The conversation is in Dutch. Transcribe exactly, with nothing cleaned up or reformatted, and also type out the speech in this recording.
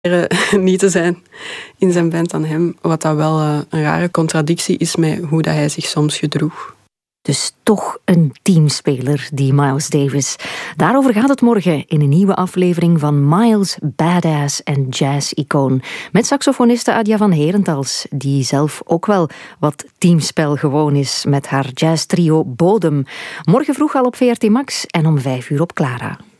niet te zijn in zijn band dan hem. Wat dat wel uh, een rare contradictie is met hoe dat hij zich soms gedroeg. Dus toch een teamspeler, die Miles Davis. Daarover gaat het morgen in een nieuwe aflevering van Miles, Badass en Jazz-icoon. Met saxofoniste Adja van Herentals, die zelf ook wel wat teamspel gewoon is met haar jazztrio Bodem. Morgen vroeg al op V R T Max en om vijf uur op Clara.